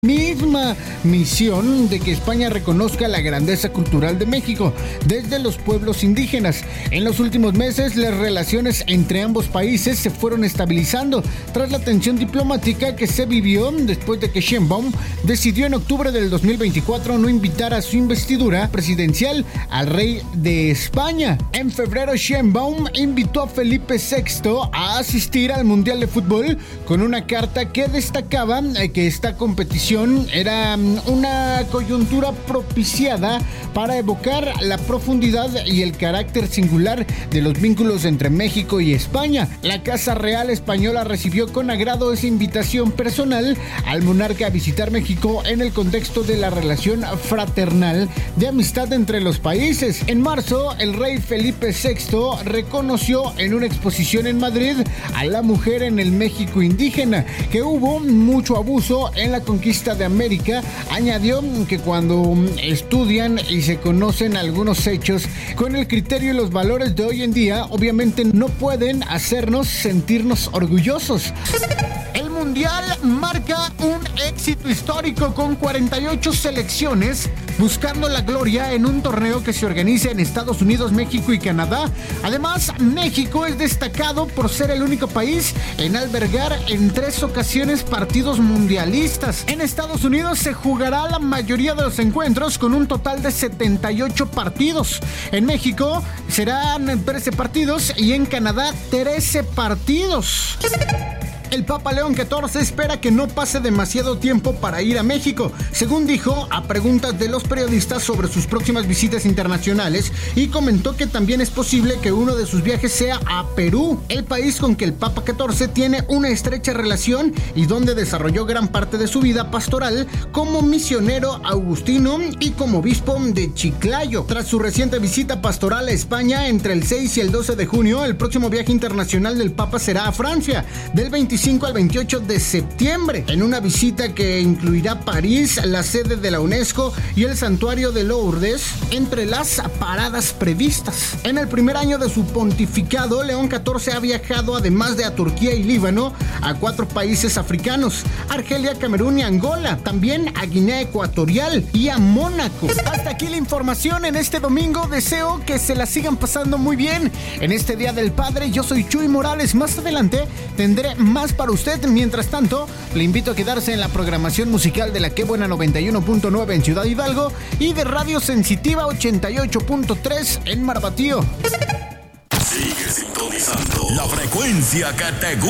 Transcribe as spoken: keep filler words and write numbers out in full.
Misma misión de que España reconozca la grandeza cultural de México desde los pueblos indígenas. En los últimos meses, las relaciones entre ambos países se fueron estabilizando tras la tensión diplomática que se vivió después de que Sheinbaum decidió en octubre del dos mil veinticuatro no invitar a su investidura presidencial al rey de España. En febrero, Sheinbaum invitó a Felipe sexto a asistir al Mundial de Fútbol con una carta que destacaba que esta competición era una coyuntura propiciada para evocar la profundidad y el carácter singular de los vínculos entre México y España. La Casa Real Española recibió con agrado esa invitación personal al monarca a visitar México en el contexto de la relación fraternal de amistad entre los países. En marzo, el rey Felipe sexto reconoció en una exposición en Madrid a la mujer en el México indígena, que hubo mucho abuso en la conquista de América. Añadió que cuando estudian y se conocen algunos hechos con el criterio y los valores de hoy en día, obviamente no pueden hacernos sentirnos orgullosos. El Mundial marca un éxito histórico con cuarenta y ocho selecciones buscando la gloria en un torneo que se organiza en Estados Unidos, México y Canadá. Además, México es destacado por ser el único país en albergar en tres ocasiones partidos mundialistas. En Estados Unidos se jugará la mayoría de los encuentros con un total de setenta y ocho partidos. En México serán trece partidos y en Canadá trece partidos. El Papa León catorce espera que no pase demasiado tiempo para ir a México, según dijo a preguntas de los periodistas sobre sus próximas visitas internacionales, y comentó que también es posible que uno de sus viajes sea a Perú, el país con que el Papa catorce tiene una estrecha relación y donde desarrolló gran parte de su vida pastoral como misionero agustino y como obispo de Chiclayo. Tras su reciente visita pastoral a España entre el seis y el doce de junio, el próximo viaje internacional del Papa será a Francia, del veinticinco al veintiocho de septiembre, en una visita que incluirá París, la sede de la UNESCO y el santuario de Lourdes entre las paradas previstas. En el primer año de su pontificado, León catorce ha viajado, además de a Turquía y Líbano, a cuatro países africanos: Argelia, Camerún y Angola, también a Guinea Ecuatorial y a Mónaco. Hasta aquí la información en este domingo. Deseo que se la sigan pasando muy bien en este Día del Padre. Yo soy Chuy Morales. Más adelante tendré más para usted. Mientras tanto, le invito a quedarse en la programación musical de la Qué Buena noventa y uno punto nueve en Ciudad Hidalgo y de Radio Sensitiva ochenta y ocho punto tres en Marbatío. Sigue sintonizando la frecuencia que te gusta.